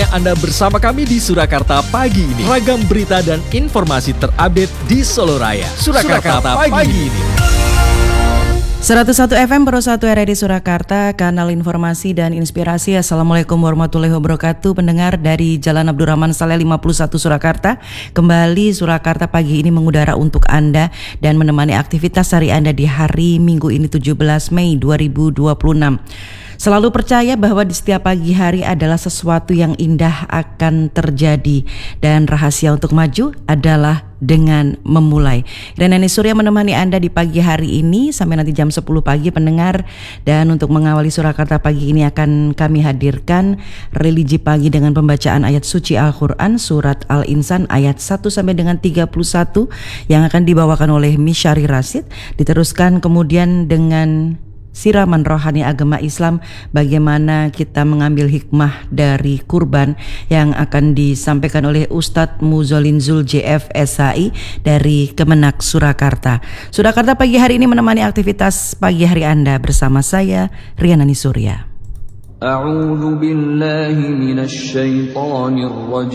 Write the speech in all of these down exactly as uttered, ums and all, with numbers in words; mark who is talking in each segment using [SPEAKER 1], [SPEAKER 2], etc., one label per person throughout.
[SPEAKER 1] Anda bersama kami di Surakarta pagi ini. Ragam berita dan informasi terupdate di Solo Raya. Surakarta, Surakarta pagi, pagi ini.
[SPEAKER 2] seratus satu F M Pro satu R R I Surakarta, kanal informasi dan inspirasi. Assalamualaikum warahmatullahi wabarakatuh. Pendengar dari Jalan Abdurrahman Saleh lima puluh satu Surakarta. Kembali Surakarta pagi ini mengudara untuk Anda dan menemani aktivitas hari Anda di hari Minggu ini tujuh belas Mei dua ribu dua puluh enam. Selalu percaya bahwa di setiap pagi hari adalah sesuatu yang indah akan terjadi, dan rahasia untuk maju adalah dengan memulai. Renani Surya menemani Anda di pagi hari ini sampai nanti jam sepuluh pagi pendengar. Dan untuk mengawali Surakarta pagi ini akan kami hadirkan religi pagi dengan pembacaan ayat suci Al-Quran surat Al-Insan ayat satu sampai dengan tiga puluh satu yang akan dibawakan oleh Misyari Rasid. Diteruskan kemudian dengan siraman rohani agama Islam, bagaimana kita mengambil hikmah dari kurban yang akan disampaikan oleh Ustadz Muzolin Zul J F S H I dari Kemenak Surakarta. Surakarta pagi hari ini menemani aktivitas pagi hari Anda bersama saya Rianani Surya.
[SPEAKER 3] A'udzu billahi minasy syaithanir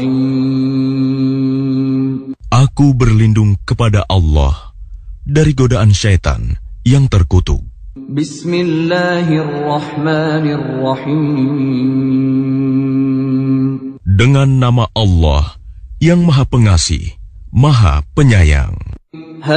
[SPEAKER 3] rajim.
[SPEAKER 4] Aku berlindung kepada Allah dari godaan syaitan yang terkutuk.
[SPEAKER 3] Bismillahirrahmanirrahim.
[SPEAKER 4] Dengan nama Allah yang Maha Pengasih, Maha Penyayang.